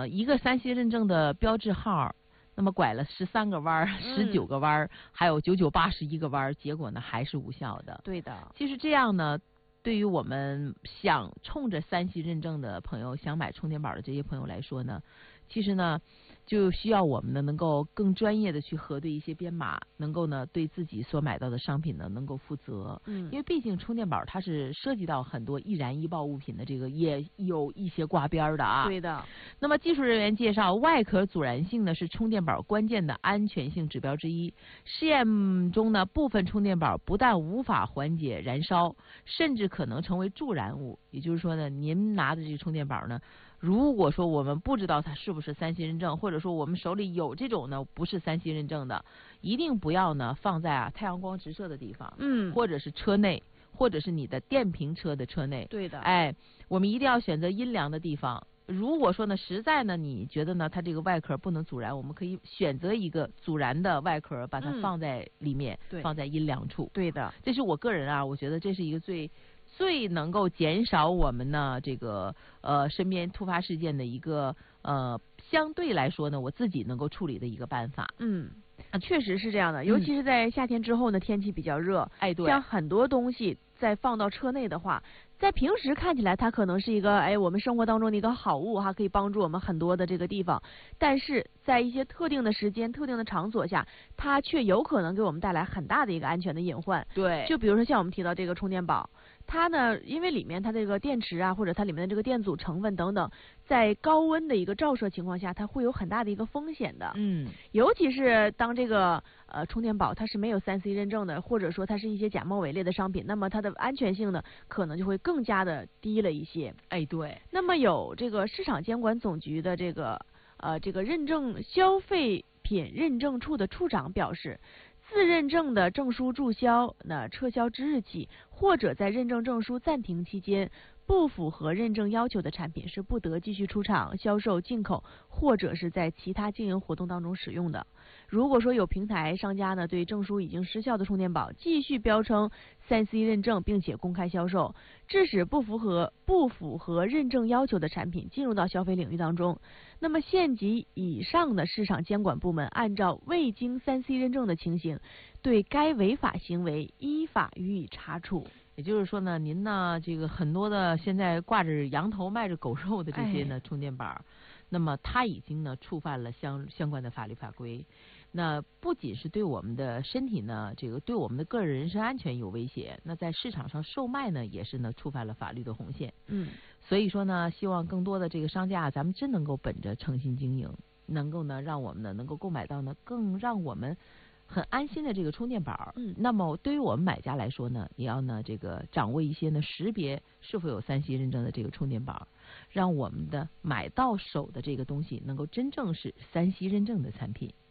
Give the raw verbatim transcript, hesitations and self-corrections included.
呢，一个三 C 认证的标志号，那么拐了十三个弯儿、十九个弯儿，还有九九八十一个弯儿，结果呢还是无效的。 对的。 其实这样呢，对于我们想冲着三 C 认证的朋友，想买充电宝的这些朋友来说呢，其实呢，就需要我们呢能够更专业的去核对一些编码，能够呢对自己所买到的商品呢能够负责。 嗯， 因为毕竟充电宝它是涉及到很多易燃易爆物品的，这个也有一些挂边的啊。 对的。 那么技术人员介绍，外壳阻燃性呢是充电宝关键的安全性指标之一。试验中呢，部分充电宝不但无法缓解燃烧，甚至可能成为助燃物。也就是说呢，您拿的这个充电宝呢，如果说我们不知道它是不是三 C 认证，或者说我们手里有这种呢不是三 C 认证的，一定不要呢放在啊太阳光直射的地方， 嗯， 或者是车内，或者是你的电瓶车的车内。 对的。 哎，我们一定要选择阴凉的地方。如果说呢，实在呢，你觉得呢，它这个外壳不能阻燃，我们可以选择一个阻燃的外壳，把它放在里面， 嗯、 放在阴凉处。 对的， 这是我个人啊，我觉得这是一个最最能够减少我们呢这个呃身边突发事件的一个呃相对来说呢，我自己能够处理的一个办法。 嗯。啊，确实是这样的，尤其是在夏天之后呢，天气比较热， 哎，对， 像很多东西再放到车内的话，在平时看起来它可能是一个哎我们生活当中的一个好物哈，可以帮助我们很多的这个地方，但是在一些特定的时间、特定的场所下，它却有可能给我们带来很大的一个安全的隐患。 对， 就比如说像我们提到这个充电宝。它呢，因为里面它这个电池啊，或者它里面的这个电阻成分等等，在高温的一个照射情况下，它会有很大的一个风险的。 嗯， 尤其是当这个呃充电宝它是没有三 C 认证的，或者说它是一些假冒伪劣的商品，那么它的安全性呢，可能就会更加的低了一些。 哎，对。 那么有这个市场监管总局的这个呃这个认证消费品认证处的处长表示。自认证的证书注销，那撤销之日起，或者在认证证书暂停期间，不符合认证要求的产品是不得继续出厂、销售、进口，或者是在其他经营活动当中使用的。如果说有平台商家呢对证书已经失效的充电宝继续标称三 C 认证，并且公开销售，致使不符合不符合认证要求的产品进入到消费领域当中，那么县级以上的市场监管部门按照未经三 C 认证的情形，对该违法行为依法予以查处。 也就是说呢，您呢这个很多的现在挂着羊头卖着狗肉的这些呢、哎、充电宝，那么它已经呢触犯了相相关的法律法规。那不仅是对我们的身体呢，这个对我们的个人人身安全有威胁，那在市场上售卖呢，也是呢触犯了法律的红线。 嗯， 所以说呢，希望更多的这个商家，咱们真能够本着诚心经营，能够呢让我们呢能够购买到呢更让我们很安心的这个充电宝。 嗯， 那么对于我们买家来说呢，也要呢这个掌握一些呢识别是否有三 C 认证的这个充电宝，让我们的买到手的这个东西能够真正是三 C 认证的产品。